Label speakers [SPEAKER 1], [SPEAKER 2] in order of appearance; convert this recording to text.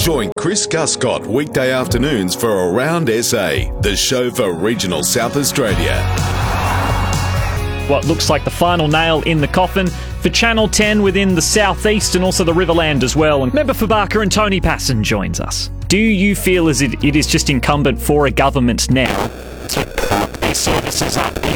[SPEAKER 1] Join Chris Guscott weekday afternoons for Around SA, the show for regional South Australia.
[SPEAKER 2] What looks like the final nail in the coffin for Channel 10 within the southeast and also the Riverland as well. And member for Barker and Tony Passon joins us. Do you feel as it is just incumbent for a government now to put these services up in